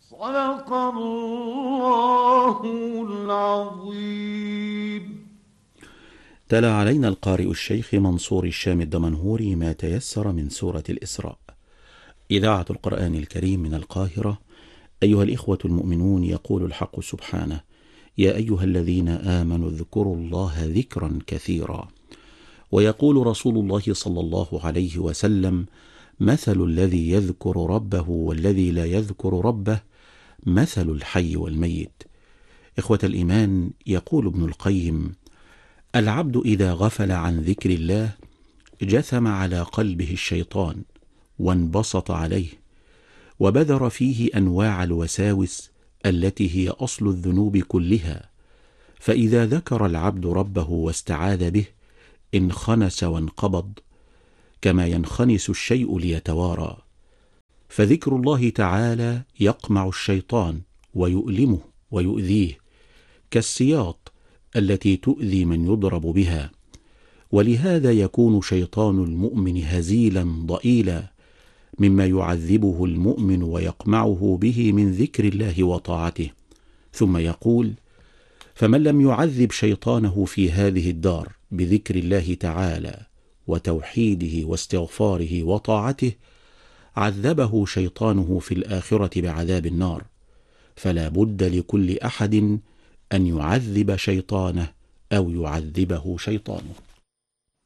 صدق الله العظيم. تلا علينا القارئ الشيخ منصور الشام الدمنهوري ما تيسر من سورة الإسراء. إذاعة القرآن الكريم من القاهرة. أيها الإخوة المؤمنون، يقول الحق سبحانه: يا أيها الذين آمنوا اذكروا الله ذكرا كثيرا. ويقول رسول الله صلى الله عليه وسلم: مثل الذي يذكر ربه والذي لا يذكر ربه مثل الحي والميت. إخوة الإيمان، يقول ابن القيم: العبد إذا غفل عن ذكر الله جثم على قلبه الشيطان وانبسط عليه، وبذر فيه أنواع الوساوس التي هي أصل الذنوب كلها. فإذا ذكر العبد ربه واستعاذ به انخنس وانقبض، كما ينخنس الشيء ليتوارى. فذكر الله تعالى يقمع الشيطان ويؤلمه ويؤذيه، كالسياط التي تؤذي من يضرب بها. ولهذا يكون شيطان المؤمن هزيلا ضئيلا مما يعذبه المؤمن ويقمعه به من ذكر الله وطاعته. ثم يقول: فمن لم يعذب شيطانه في هذه الدار بذكر الله تعالى وتوحيده واستغفاره وطاعته، عذبه شيطانه في الآخرة بعذاب النار. فلا بد لكل أحد أن يعذب شيطانه أو يعذبه شيطانه.